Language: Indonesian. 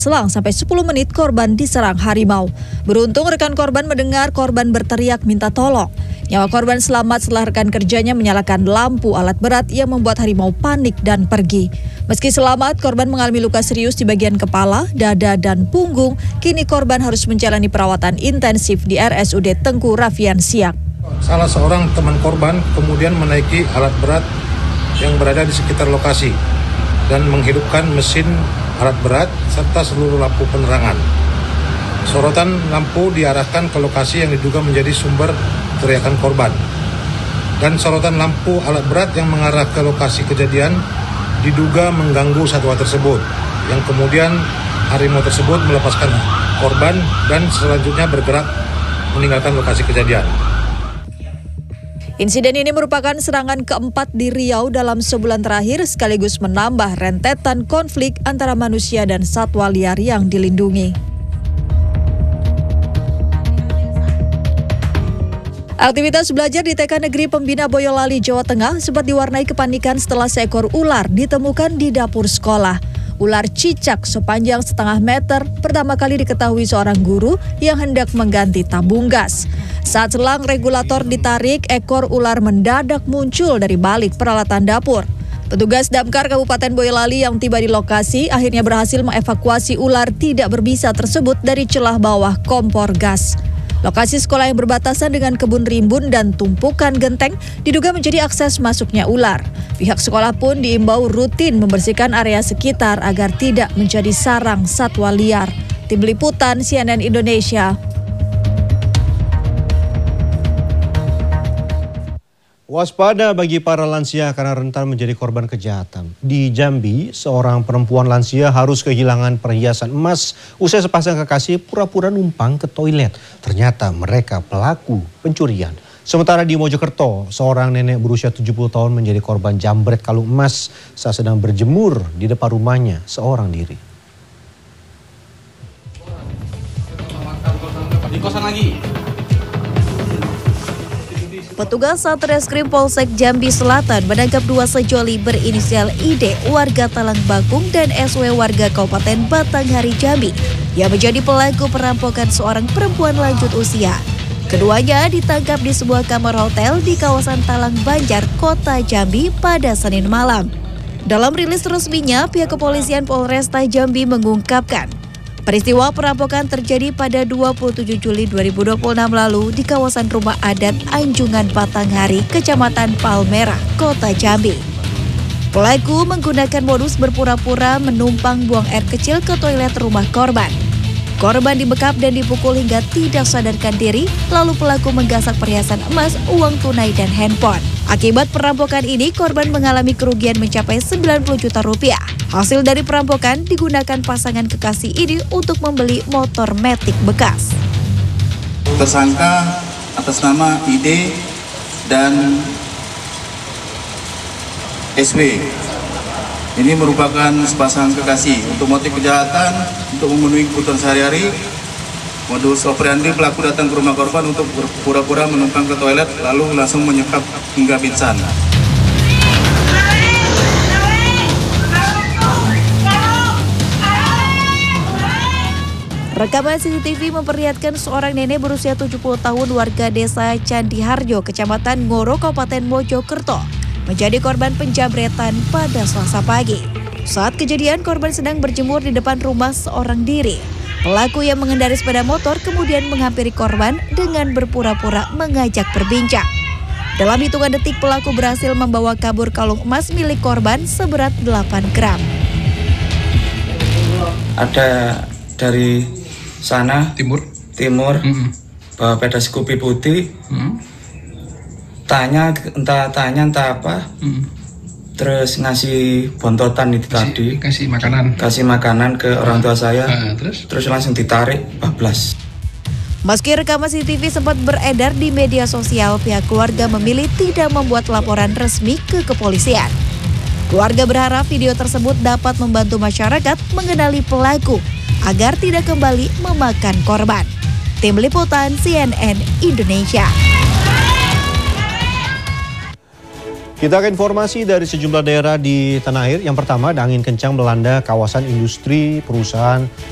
Selang sampai 10 menit korban diserang harimau. Beruntung rekan korban mendengar korban berteriak minta tolong. Nyawa korban selamat setelah rekan kerjanya menyalakan lampu alat berat yang membuat harimau panik dan pergi. Meski selamat, korban mengalami luka serius di bagian kepala, dada, dan punggung. Kini korban harus menjalani perawatan intensif di RSUD Tengku Rafiansyah. Salah seorang teman korban kemudian menaiki alat berat yang berada di sekitar lokasi dan menghidupkan mesin alat berat serta seluruh lampu penerangan. Sorotan lampu diarahkan ke lokasi yang diduga menjadi sumber teriakan korban. Dan sorotan lampu alat berat yang mengarah ke lokasi kejadian diduga mengganggu satwa tersebut, yang kemudian harimau tersebut melepaskan korban dan selanjutnya bergerak meninggalkan lokasi kejadian. Insiden ini merupakan serangan keempat di Riau dalam sebulan terakhir, sekaligus menambah rentetan konflik antara manusia dan satwa liar yang dilindungi. Aktivitas belajar di TK Negeri Pembina Boyolali, Jawa Tengah sempat diwarnai kepanikan setelah seekor ular ditemukan di dapur sekolah. Ular cicak sepanjang setengah meter pertama kali diketahui seorang guru yang hendak mengganti tabung gas. Saat selang regulator ditarik, ekor ular mendadak muncul dari balik peralatan dapur. Petugas Damkar Kabupaten Boyolali yang tiba di lokasi akhirnya berhasil mengevakuasi ular tidak berbisa tersebut dari celah bawah kompor gas. Lokasi sekolah yang berbatasan dengan kebun rimbun dan tumpukan genteng diduga menjadi akses masuknya ular. Pihak sekolah pun diimbau rutin membersihkan area sekitar agar tidak menjadi sarang satwa liar. Tim Liputan CNN Indonesia. Waspada bagi para lansia karena rentan menjadi korban kejahatan. Di Jambi, seorang perempuan lansia harus kehilangan perhiasan emas usai sepasang kekasih pura-pura numpang ke toilet. Ternyata mereka pelaku pencurian. Sementara di Mojokerto, seorang nenek berusia 70 tahun menjadi korban jambret kalung emas saat sedang berjemur di depan rumahnya seorang diri. Di kosan lagi. Petugas Satreskrim Polsek Jambi Selatan menangkap dua sejoli berinisial ID warga Talang Bakung dan SW warga Kabupaten Batanghari Jambi yang menjadi pelaku perampokan seorang perempuan lanjut usia. Keduanya ditangkap di sebuah kamar hotel di kawasan Talang Banjar, Kota Jambi pada Senin malam. Dalam rilis resminya, pihak kepolisian Polresta Jambi mengungkapkan peristiwa perampokan terjadi pada 27 Juli 2026 lalu di kawasan rumah adat Anjungan Batanghari, Kecamatan Palmerah, Kota Jambi. Pelaku menggunakan modus berpura-pura menumpang buang air kecil ke toilet rumah korban. Korban dibekap dan dipukul hingga tidak sadarkan diri, lalu pelaku menggasak perhiasan emas, uang tunai, dan handphone. Akibat perampokan ini, korban mengalami kerugian mencapai 90 juta rupiah. Hasil dari perampokan digunakan pasangan kekasih ini untuk membeli motor Matic bekas. Tersangka atas nama ID dan SW. Ini merupakan sepasang kekasih. Untuk motif kejahatan, untuk memenuhi kebutuhan sehari-hari, modus operandi pelaku datang ke rumah korban untuk pura-pura menumpang ke toilet lalu langsung menyekap hingga pingsan. Rekaman CCTV memperlihatkan seorang nenek berusia 70 tahun warga desa Candiharjo, Kecamatan Ngoro, Kabupaten Mojokerto, menjadi korban penjambretan pada Selasa pagi. Saat kejadian, korban sedang berjemur di depan rumah seorang diri. Pelaku yang mengendari sepeda motor kemudian menghampiri korban dengan berpura-pura mengajak berbincang. Dalam hitungan detik, pelaku berhasil membawa kabur kalung emas milik korban seberat 8 gram. Ada dari sana timur bawa sepeda Scoopy putih, tanya entah apa, terus ngasih bontotan itu tadi, kasih makanan ke orang tua saya, terus langsung ditarik bablas. Meski rekaman CCTV sempat beredar di media sosial, pihak keluarga memilih tidak membuat laporan resmi ke kepolisian. Keluarga berharap video tersebut dapat membantu masyarakat mengenali pelaku agar tidak kembali memakan korban. Tim Liputan CNN Indonesia. Kita ke informasi dari sejumlah daerah di tanah air. Yang pertama, ada angin kencang melanda kawasan industri perusahaan